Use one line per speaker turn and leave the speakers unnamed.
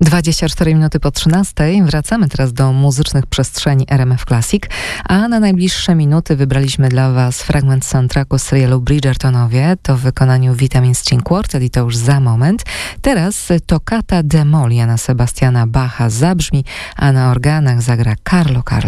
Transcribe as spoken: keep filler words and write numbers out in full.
dwadzieścia cztery minuty po trzynastej. Wracamy teraz do muzycznych przestrzeni R M F Classic, a na najbliższe minuty wybraliśmy dla Was fragment soundtracku z serialu Bridgertonowie. To w wykonaniu Vitamin String Quartet i to już za moment. Teraz Toccata d' Mol Jana Sebastiana Bacha zabrzmi, a na organach zagra Carlo Carlo.